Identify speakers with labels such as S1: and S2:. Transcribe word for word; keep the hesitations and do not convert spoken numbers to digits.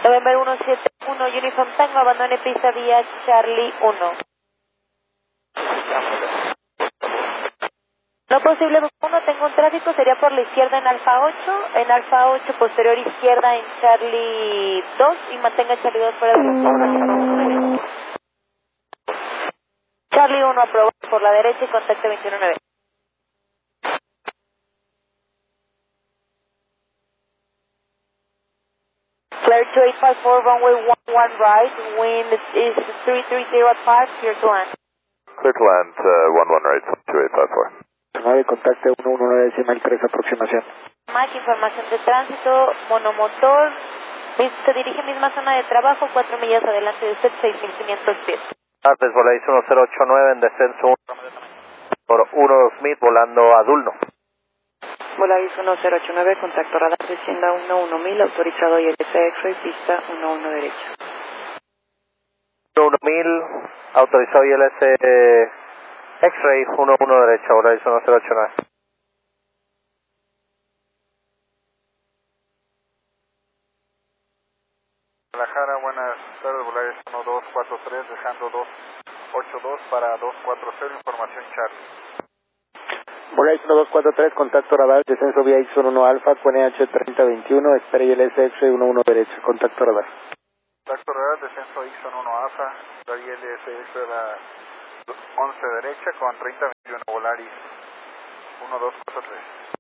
S1: November uno siete uno Uniform Tango, abandone pista vía Charlie uno. No posible uno, tengo un tráfico, sería por la izquierda en Alfa ocho, en Alfa ocho posterior izquierda en Charlie dos y mantenga Charlie dos fuera de la... Charlie uno aprobado por la derecha y contacto veintiuno nueve. Clear to eight five four, runway one one right, wind is three three zero at five, clear to land.
S2: Clear to land, uh, one one right, two eight five four.
S3: nueve, contacte uno uno nueve, decimal tres, aproximación.
S1: Mike, información de tránsito, monomotor, se dirige misma zona de trabajo, cuatro millas adelante de usted, seis mil quinientos pies.
S2: Antes Volaris uno cero ocho nueve en descenso por uno dos mil volando a Dulno.
S4: Volaris uno cero ocho nueve, contacto radar, descienda uno uno mil, autorizado I L C X-ray, pista uno uno derecha.
S2: uno uno mil, autorizado I L C X-ray, uno uno derecha, Volaris uno cero ocho nueve.
S5: Guadalajara, buenas tardes, Volaris uno dos cuatro tres, dejando dos ocho dos para dos cuatro cero, información Charlie.
S3: Volaris uno dos cuatro tres, contacto radar, descenso vía X uno Alfa, Q N H treinta veintiuno, espera I L S X-ray uno uno derecha, contacto radar.
S5: Contacto radar, descenso X uno Alfa, I L S X de la once derecha con treinta veintiuno, Volaris uno dos cuatro tres.